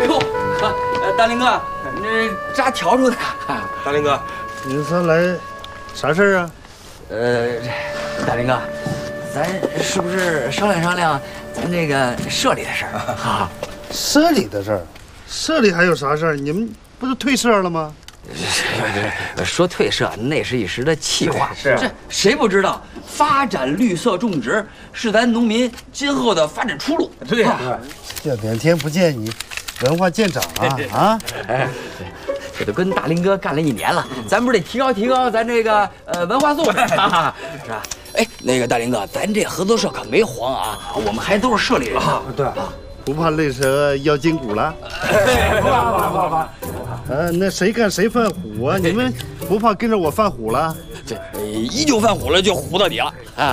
呦，大林哥，这扎笤帚的。 大林哥， 你说来啥事儿啊？ 大林哥，咱是不是商量商量咱这个社里的事儿啊？ 社里的事儿，社里还有啥事儿？你们不是退社了吗？ 说退社那是一时的气话， 是这谁不知道？发展绿色种植是咱农民今后的发展出路。 对呀， 这2天不见你，文化见长啊！ 哎，这都跟大林哥干了1年了，咱不是得提高提高咱这个文化素质啊，是吧？哎，那个大林哥，咱这合作社可没黄啊，我们还都是社里人。 对，不怕累蛇腰筋骨了？ 不怕。 那谁干谁犯虎啊？你们不怕跟着我犯虎了？ 这一就犯虎了，就虎到底了啊！